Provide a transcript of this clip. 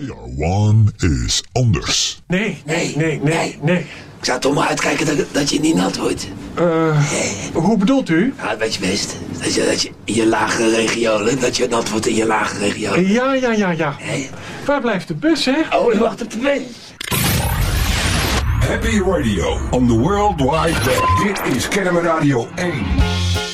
PR1 is anders. Nee. Ik zou toch maar uitkijken dat je niet nat wordt. Hoe bedoelt u? Ja, weet je best. Dat je in je lagere regiolen, dat je nat wordt in je lagere regiolen. Ja. Hey. Waar blijft de bus, hè? Oh, je wacht op de bus. Happy Radio on the World Wide Web. Dit is Kennemer Radio 1.